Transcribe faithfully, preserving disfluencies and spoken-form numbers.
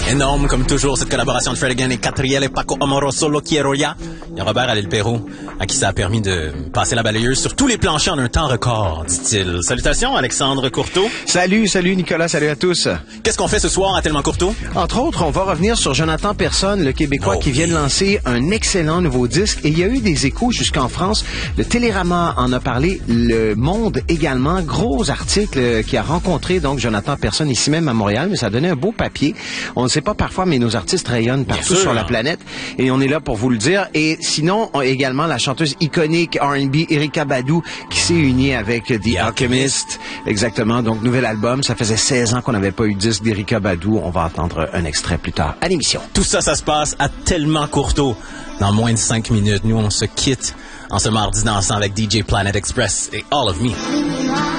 Énorme, comme toujours, cette collaboration de Fred Again et Catriel et Paco Amoroso, Lo Quiero Ya. Il y a Robert à l'île Pérou, à qui ça a permis de passer la balayeuse sur tous les planchers en un temps record, dit-il. Salutations, Alexandre Courteau. Salut, salut Nicolas, salut à tous. Qu'est-ce qu'on fait ce soir à Tellement Courteau? Entre autres, on va revenir sur Jonathan Persson, le Québécois oh, qui vient de lancer un excellent nouveau disque. Et il y a eu des échos jusqu'en France. Le Télérama en a parlé, Le Monde également. Gros article qui a rencontré donc Jonathan Persson ici même à Montréal, mais ça a donné un beau papier. On ne sait pas parfois, mais nos artistes rayonnent partout sur la planète. Et on est là pour vous le dire. Et sinon, on a également la chanteuse iconique R and B Erykah Badu qui s'est unie avec The, The Alchemist. Exactement. Donc, nouvel album. Ça faisait seize ans qu'on n'avait pas eu de disque d'Erykah Badu. On va entendre un extrait plus tard à l'émission. Tout ça, ça se passe à Tellement Courteau. Dans moins de cinq minutes, nous, on se quitte en ce mardi dansant avec D J Planet Express et All of Me.